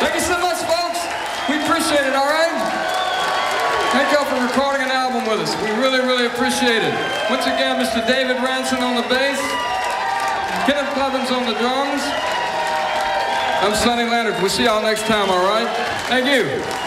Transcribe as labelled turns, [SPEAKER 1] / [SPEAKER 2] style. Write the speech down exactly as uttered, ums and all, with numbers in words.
[SPEAKER 1] Thank you so much, folks. We appreciate it, all right? Thank y'all for recording an album with us. We really, really appreciate it. Once again, Mister David Ranson on the bass, Kenneth Clevens on the drums. I'm Sonny Leonard. We'll see y'all next time, all right? Thank you.